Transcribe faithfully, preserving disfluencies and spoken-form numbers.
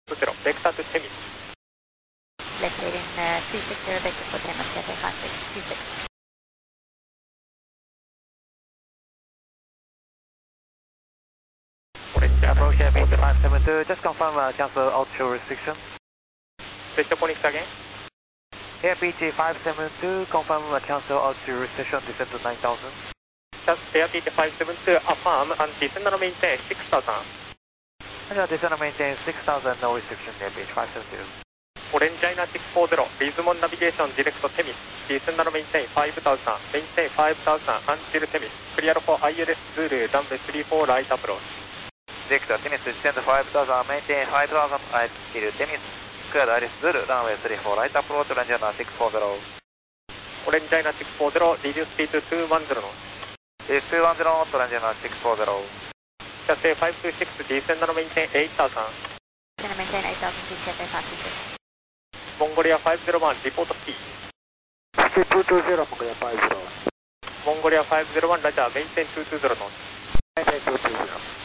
zero, vector to Temis. Let's wait in uh, three six zero, vector for Temis, Cathay five six two six. Approach A P G five seven two, just confirm uh, cancel altitude restriction. Vectroponics again. A P G five seven two, confirm uh, cancel altitude restriction, descend to nine thousand. Just A P G five seven two, affirm and descend and maintain six thousand. And uh, descend and maintain six thousand, no restriction, A P G five seven two. Orange China six four zero, Lismon navigation direct to Temis. Descend and maintain five thousand, maintain five thousand until Temis. Clear for I L S Zulu, runway three four right approach. Victor, Temis, descend five thousand, maintain five thousand until Temis. Clear I L S Zulu, runway three four right approach, Orange China six four zero. Orange China six four zero, reduce speed to two one zero knots. two one zero knots, Orange China six four zero. Cathay five two six, descend and maintain eight thousand. Descend and maintain eight thousand feet, Cathay five two six. Mongolia five zero one, report speed. Speed two two zero, Mongolia five zero one. Mongolia five zero one, Roger, maintain two two zero knots. Maintain two two zero.